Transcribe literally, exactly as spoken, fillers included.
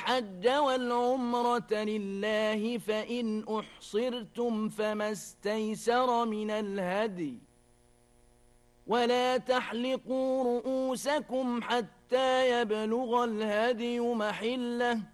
الحج والعمرة لله فإن أحصرتم فما استيسر من الهدي ولا تحلقوا رؤوسكم حتى يبلغ الهدي محله